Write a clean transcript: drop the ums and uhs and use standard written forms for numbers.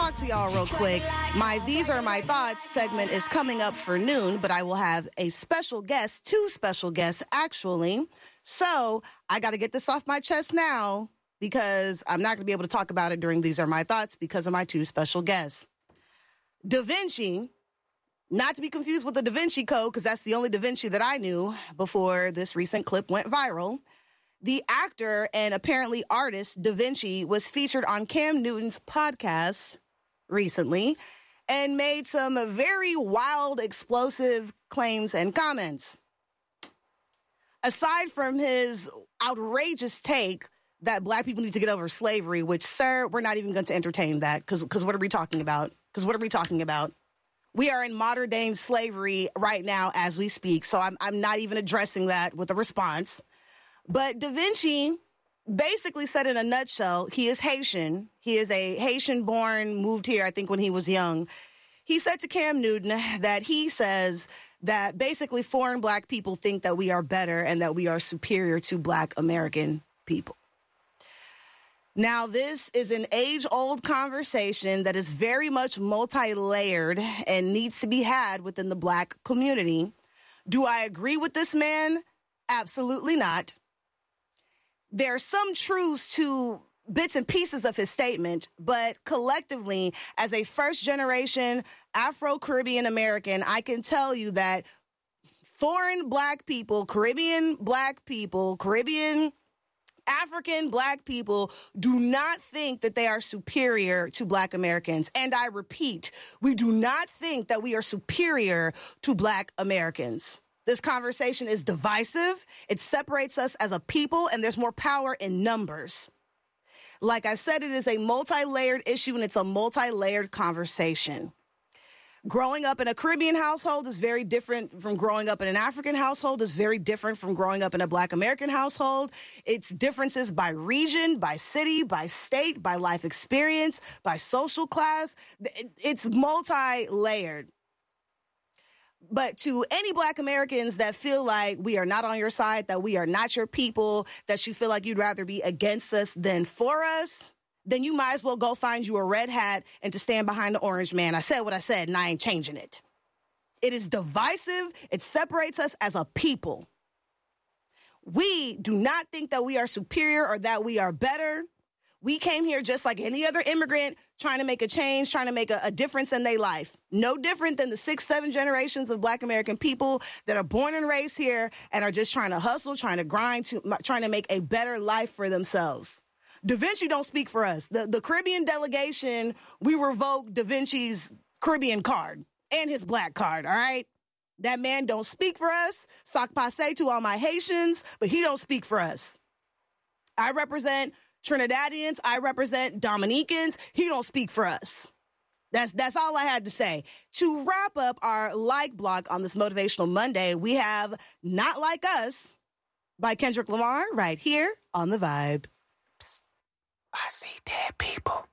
talk to y'all real quick. My These Are My Thoughts segment is coming up for noon, but I will have a special guest, 2 special guests, actually. So I got to get this off my chest now because I'm not going to be able to talk about it during These Are My Thoughts because of my 2 special guests. Da Vinci, not to be confused with the Da Vinci Code, because that's the only Da Vinci that I knew before this recent clip went viral. The actor and apparently artist Da Vinci was featured on Cam Newton's podcast recently and made some very wild, explosive claims and comments. Aside from his outrageous take that black people need to get over slavery, which, sir, we're not even going to entertain that because what are we talking about? We are in modern day slavery right now as we speak, so I'm not even addressing that with a response. But Da Vinci basically said in a nutshell, he is Haitian. He is a Haitian-born, moved here, I think, when he was young. He said to Cam Newton that he says that basically foreign black people think that we are better and that we are superior to black American people. Now, this is an age-old conversation that is very much multi-layered and needs to be had within the black community. Do I agree with this man? Absolutely not. There are some truths to bits and pieces of his statement, but collectively, as a first-generation Afro-Caribbean American, I can tell you that foreign black people, Caribbean black people, Caribbean African black people do not think that they are superior to black Americans. And I repeat, we do not think that we are superior to black Americans. This conversation is divisive. It separates us as a people, and there's more power in numbers. Like I said, it is a multi-layered issue, and it's a multi-layered conversation. Growing up in a Caribbean household is very different from growing up in an African household, is very different from growing up in a black American household. It's differences by region, by city, by state, by life experience, by social class. It's multi-layered. But to any black Americans that feel like we are not on your side, that we are not your people, that you feel like you'd rather be against us than for us, then you might as well go find you a red hat and to stand behind the orange man. I said what I said, and I ain't changing it. It is divisive. It separates us as a people. We do not think that we are superior or that we are better. We came here just like any other immigrant trying to make a change, trying to make a difference in their life. No different than the 6, 7 generations of black American people that are born and raised here and are just trying to hustle, trying to grind, trying to make a better life for themselves. Da Vinci don't speak for us. The Caribbean delegation, we revoke Da Vinci's Caribbean card and his black card, all right? That man don't speak for us. Sac passe to all my Haitians, but he don't speak for us. I represent Trinidadians. I represent Dominicans. He don't speak for us. That's all I had to say. To wrap up our like block on this Motivational Monday, we have Not Like Us by Kendrick Lamar right here on The Vibe. I see dead people.